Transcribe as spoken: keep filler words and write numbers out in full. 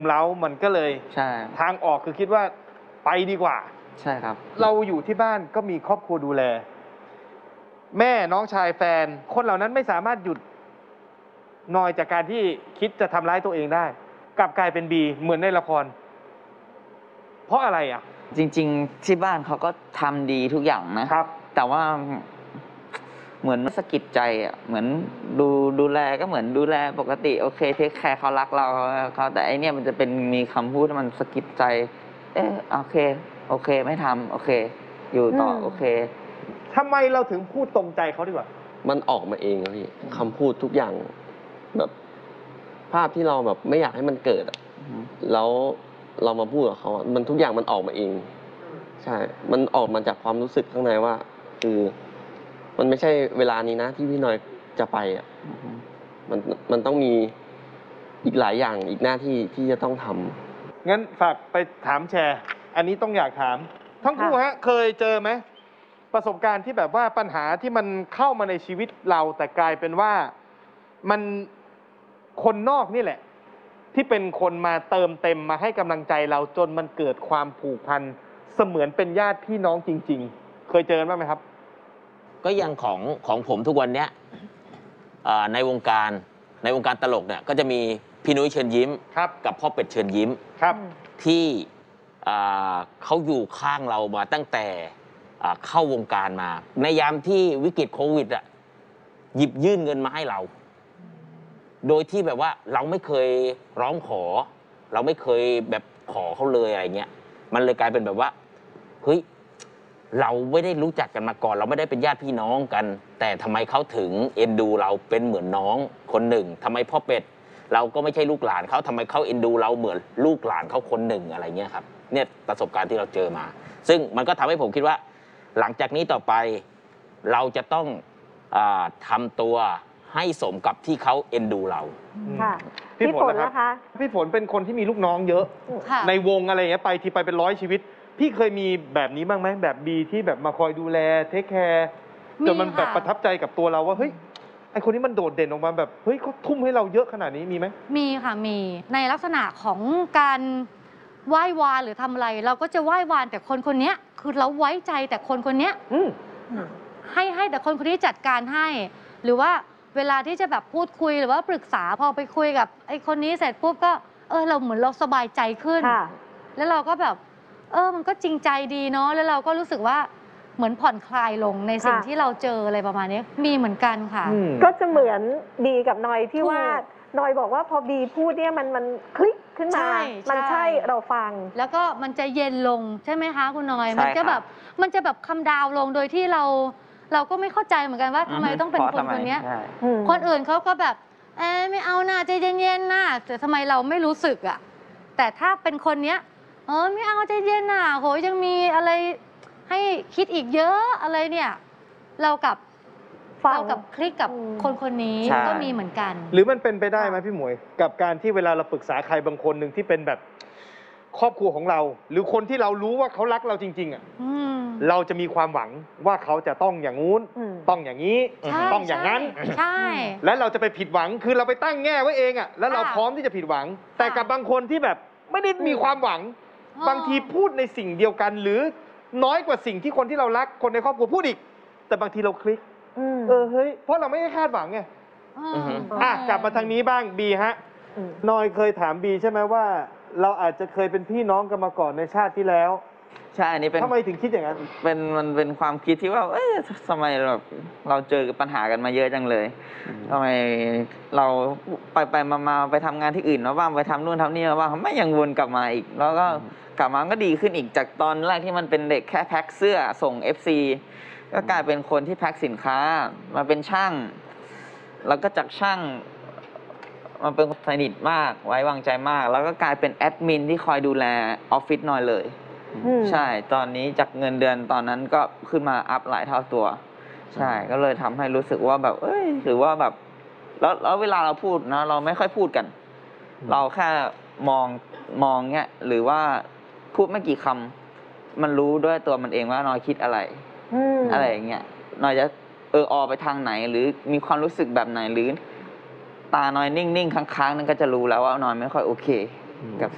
แล้วมันก็เลยใช่ทางออกคือคิดว่าไปดีกว่าใช่ครับเราอยู่ที่บ้านก็มีครอบครัวดูแลแม่น้องชายแฟนคนเหล่านั้นไม่สามารถหยุดนอยจากการที่คิดจะทำร้ายตัวเองได้กลับกลายเป็นบีเหมือนในละครเพราะอะไรอ่ะจริงๆที่บ้านเขาก็ทำดีทุกอย่างนะครับแต่ว่าเหมือนสะกิดใจอ่ะเหมือนดูดูแลก็เหมือนดูแลปกติโอเคเทคแคร์เขารักเราเขาแต่อันเนี้ยมันจะเป็นมีคำพูดที่มันสะกิดใจเออโอเคโอเคไม่ทำโอเคอยู่ต่อโอเคทำไมเราถึงพูดตรงใจเขาดีกว่ามันออกมาเองครับพี่คำพูดทุกอย่างแบบภาพที่เราแบบไม่อยากให้มันเกิดอ่ะแล้วเรามาพูดกับเขามันทุกอย่างมันออกมาเองใช่มันออกมาจากความรู้สึกข้างในว่าคือมันไม่ใช่เวลานี้นะที่พี่น้อยจะไปอ่ะมันมันต้องมีอีกหลายอย่างอีกหน้าที่ที่จะต้องทำงั้นฝากไปถามแชร์อันนี้ต้องอยากถามทั้งคู่ฮะเคยเจอไหมประสบการณ์ที่แบบว่าปัญหาที่มันเข้ามาในชีวิตเราแต่กลายเป็นว่ามันคนนอกนี่แหละที่เป็นคนมาเติมเต็มมาให้กำลังใจเราจนมันเกิดความผูกพันเสมือนเป็นญาติพี่น้องจริงๆเคยเจอบ้างไหมครับก็ยังของของผมทุกวันเนี้ยในวงการในวงการตลกเนี่ยก็จะมีพี่นุ้ยเชิญยิ้มกับพ่อเป็ดเชิญยิ้มที่เขาอยู่ข้างเรามาตั้งแต่เข้าวงการมาในยามที่วิกฤตโควิดอ่ะหยิบยื่นเงินมาให้เราโดยที่แบบว่าเราไม่เคยร้องขอเราไม่เคยแบบขอเขาเลยอะไรเงี้ยมันเลยกลายเป็นแบบว่าเฮ้ยเราไม่ได้รู้จักกันมาก่อนเราไม่ได้เป็นญาติพี่น้องกันแต่ทำไมเขาถึงเอ็นดูเราเป็นเหมือนน้องคนหนึ่งทำไมพ่อเป็ดเราก็ไม่ใช่ลูกหลานเขาทำไมเขาเอ็นดูเราเหมือนลูกหลานเขาคนหนึ่งอะไรเงี้ยครับเนี่ยประสบการณ์ที่เราเจอมาซึ่งมันก็ทำให้ผมคิดว่าหลังจากนี้ต่อไปเราจะต้องอ่าทำตัวให้สมกับที่เขาเอ็นดูเราค่ะพี่ฝนนะคะพี่ฝนเป็นคนที่มีลูกน้องเยอะในวงอะไรเงี้ยไปทีไปเป็นร้อยชีวิตพี่เคยมีแบบนี้บ้างไหมแบบบีที่แบบมาคอยดูแลเทคแคร์จนมันแบบประทับใจกับตัวเราว่าเฮ้ยไอคนนี้มันโดดเด่นออกมาแบบเฮ้ยเขาทุ่มให้เราเยอะขนาดนี้มีไหมมีค่ะมีในลักษณะของการไหว้วานหรือทำอะไรเราก็จะไหว้วานแต่คนคนนี้คือเราไว้ใจแต่คนคนนี้ให้ให้แต่คนคนนี้จัดการให้หรือว่าเวลาที่จะแบบพูดคุยหรือว่าปรึกษาพอไปคุยกับไอ้คนนี้เสร็จปุ๊บก็เออเราเหมือนเราสบายใจขึ้นแล้วเราก็แบบเออมันก็จริงใจดีเนาะแล้วเราก็รู้สึกว่าเหมือนผ่อนคลายลงในสิ่งที่เราเจออะไรประมาณนี้มีเหมือนกันค่ะก็จะเหมือนบีกับนอยที่ว่านอยบอกว่าพอบีพูดเนี่ยมันมันคลิกขึ้นมามันใช่เราฟังแล้วก็มันจะเย็นลงใช่ไหมคะคุณนอยมันจะแบบมันจะแบบคำดาวลงโดยที่เราเราก็ไม่เข้าใจเหมือนกันว่าทำไมต้องเป็นคนคนนี้คนอื่นเขาก็แบบเออไม่เอาหน้าใจเย็นๆนะแต่ทำไมเราไม่รู้สึกอ่ะแต่ถ้าเป็นคนเนี้ยเออไม่เอาใจเย็นน่ะโหยังมีอะไรให้คิดอีกเยอะอะไรเนี่ยเรากับเรากับคลิกกับคนคนนี้ก็มีเหมือนกันหรือมันเป็นไปได้ไหมพี่หมวยกับการที่เวลาเราปรึกษาใครบางคนหนึ่งที่เป็นแบบครอบครัวของเราหรือคนที่เรารู้ว่าเขารักเราจริงๆอ่ะเราจะมีความหวังว่าเขาจะต้องอย่างงู้นต้องอย่างนี้ต้องอย่างนั้นใช่และเราจะไปผิดหวังคือเราไปตั้งแง่ไว้เองอ่ะแล้วเราพร้อมที่จะผิดหวังแต่กับบางคนที่แบบไม่ได้มีความหวังบางทีพูดในสิ่งเดียวกันหรือน้อยกว่าสิ่งที่คนที่เรารักคนในครอบครัวพูดอีกแต่บางทีเราคลิกเออเฮ้ยเพราะเราไม่ได้คาดหวังไงอ่ะกลับมาทางนี้บ้างบีฮะนอยเคยถามบีใช่ไหมว่าเราอาจจะเคยเป็นพี่น้องกันมาก่อนในชาติที่แล้วใช่อันนี้เป็นทำไมถึงคิดอย่างนั้นเป็นมันเป็นความคิดที่ว่าเอ้ยทำไมเราเราเจอปัญหากันมาเยอะจังเลยทำไมเราไปไปมามาไปทำงานที่อื่นมาบ้างไปทำนู่นทำนี่มาบ้างไม่ยังวนกลับมาอีกแล้วก็กลับมาก็ดีขึ้นอีกจากตอนแรกที่มันเป็นเด็กแค่แพ็คเสื้อส่ง เอฟ ซี ก็กลายเป็นคนที่แพ็คสินค้ามาเป็นช่างแล้วก็จากช่างมันเป็นสนิทมากไว้วางใจมากแล้วก็กลายเป็นแอดมินที่คอยดูแลออฟฟิศหน่อยเลยใช่ตอนนี้จากเงินเดือนตอนนั้นก็ขึ้นมาอัพหลายเท่าตัวใช่ก็เลยทำให้รู้สึกว่าแบบเอ้ยหรือว่าแบบแล้วแล้วเวลาเราพูดนะเราไม่ค่อยพูดกันเราแค่มองมองเงี้ยหรือว่าพูดไม่กี่คำมันรู้ด้วยตัวมันเองว่านอยคิดอะไรอะไรอย่างเงี้ยนอยจะเออออไปทางไหนหรือมีความรู้สึกแบบไหนหรือตาน้อยนิ่งๆค้างๆนั่นก็จะรู้แล้วว่าน้อยไม่ค่อยโอเคกับ